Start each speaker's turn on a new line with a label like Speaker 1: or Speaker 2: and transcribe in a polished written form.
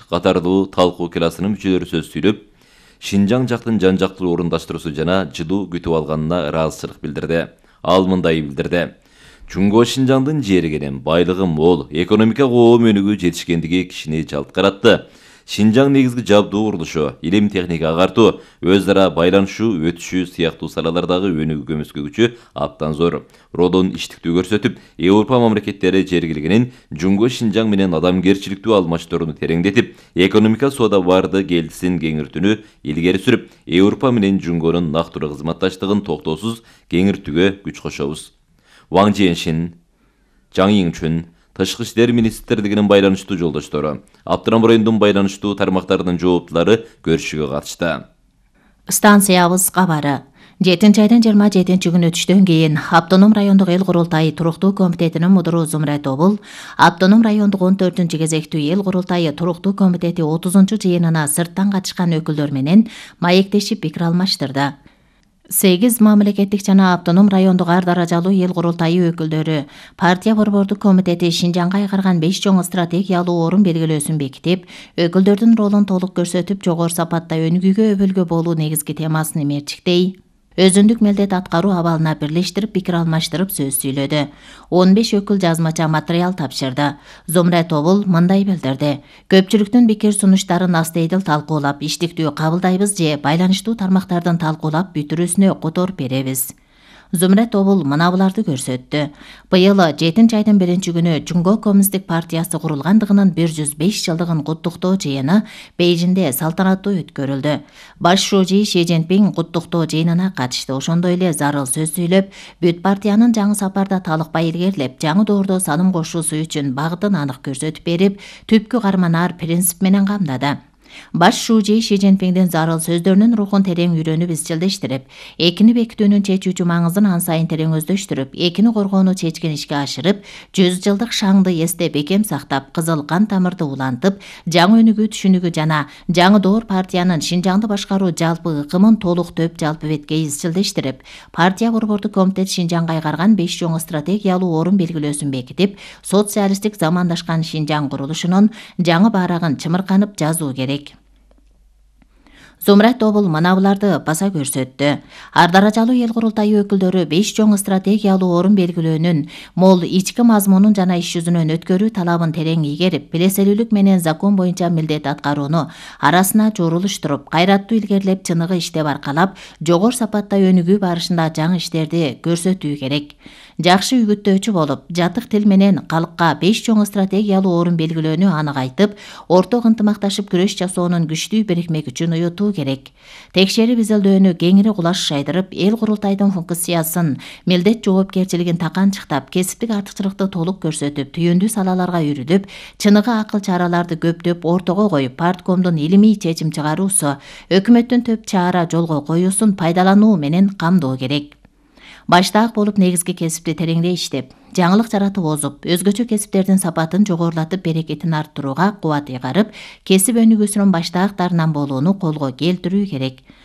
Speaker 1: катардуу талкуу классынын мүчөлөрү сөз сүйлөп, Шинжаң жактын жан-жактуу орундаштыруусу жана жылуу күтүп алганына ыраазычылык билдирди. Ал мындай билдирди. Чуңго Шинжаңдын жери кенен байлыгы мол, экономика коом өнүгүү жетишкендиги кишини жалт каратты. Шинжаң негизги жабдуу курулушу, илим техника агартуу, өз ара байланышуу, өтүшүү сыяктуу салалардагы өнүгүү көмөскөгүчү абдан зор. Родон иштиктүү көрсөтүп, Европа мамлекеттери жергилигинин Жуңго Шинжаң менен адамгерчиликтүү алмашторуну тереңдетип, экономика соода барды келдисин кеңиртүүнү илгери сүрүп, Европа менен Жуңгонун нактуру кызматташтыгын токтоосуз кеңиртүүгө күч кошобуз. Ваң Жиэншин, Жаң Йиңчүн, Тышкы иштер министрлигинин байланыштуу жолдоштору, Абдырам районунун байланыштуу тармактарынын жооптулары көрүшүгө катышты.
Speaker 2: Станциябыз кабары. 7 айдын 27-күнү түштөн кийин Автоном райондук эл курултайы туруктуу комитетинин мудуру Зумрат Обул, Автоном райондук 14-кезектүү эл курултайы туруктуу комитети 30-жыйынына сырттан катышкан өкүлдөр менен маектешип пикир алмаштырды. 8 мамлекеттик жана Автоном райондук ар даражалуу эл курултайы өкүлдөрү партия борбордук комитети Шинжаңга айгарган 5 чоң стратегиялуу орун белгилөөсүн бекитип, өкүлдөрдүн ролун толук көрсөтүп, жогору сапатта өнүгүүгө өбөлгө болуу негизги темасын эмерчиктей, өзүндүк мелдет аткаруу абалына бирлештирип пикир алмаштырып сөз сүйлөдү. 15 өкүл жазмача материал тапшырды. Зумрат Обул мындай билдирди. Көпчүлүктүн пикир сунуштарын астейдил талкуулап, иштиктүү кабылдайбыз же байланыштуу тармактардын талкуулап бүтүрүүсүнө которуп беребиз. Зумрат Обул мынабуларды көрсөттү. Быйыл 7 айдын 1-күнү Жуңго Коммунисттик партиясы курулгандыгынын 105 жылдыгын куттуктоо жыйыны Бейжинде салтанаттуу өткөрүлдү. Баш шужи Ши Цзиньпин куттуктоо жыйынына катышты. Ошондой эле зарыл сөз сүйлөп, бүт партиянын жаңы сапарда талыкпай илгерилеп, жаңы доордо салым кошуусу үчүн багытын анык көрсөтүп берип, түпкү карманаар принцип менен камдады. Баш шужи Ши Цзиньпиндин зарыл сөздөрүнүн рухун терең үйрөнүп изчилдештирип, экини бекитүүнүн чечүүчү маңызын ан сайын терең өздөштүрүп, экини коргоону чечкен ишке ашырып, 100 жылдык шаңды эсте бекем сактап, кызыл кан тамырды улантып, жаңы өнүгүү түшүнүгү жана жаңы доор партиянын Шинжаңды башкаруу жалпы ыкымын толук төп жалпы бетке изчилдештирип, партия борбордук комитет Шинжаңга айгарган 5 чоң стратегиялуу орун белгилөөсүн бекитип, социалисттик замандашкан Шинжаң курулушунун жаңы баарагын чымырканып жазуу керек. Зумрат Обул мынабуларды баса көрсөттү. Ар даражалуу эл курултайы өкүлдөрү 5 чоң стратегиялуу орун белгилөөнүн мол ички мазмунун жана иш жүзүнөн өткөрүү талабын терең ийгерип, билеселүүлүк менен закон боюнча милдет аткарууну арасына чорулуштуруп, кайраттуу илгерилеп, чыныгы иштеп аркалап, жогору сапатта өнүгүү барышында жаңы иштерди көрсөтүү керек. Жакшы үгүттөөчү болуп, жатык тил менен калкка 5 чоң стратегиялуу орун белгилөөнү анык айтып, орток ынтымакташып күрөш жасоонун күчтүү бирикмек үчүн уютуу керек. Текшерип изилдөөнү кеңири кулаш шайдырып, эл курултайдын функциясын, милдет жоопкерчилигин таканчыктап, кесиптик артыкчылыкты толук көрсөтүп, түйүндүү салаларга үрүлүп, чыныгы акыл чараларды көптөп ортого коюп, парткомдун илимий чечим чыгаруусу, өкмөттүн төп чара жолго коюусун пайдалануу менен камдоо керек. Баштаак болуп негизги кесипти тереңдей иштеп, жаңылык жаратып озуп, өзгөчө кесиптердин сапатын жогорулатып, берекетин арттырууга кубат ыйгарып, кесип өнүгүүсүнүн баштаактарынан болууну колго келтирүү керек.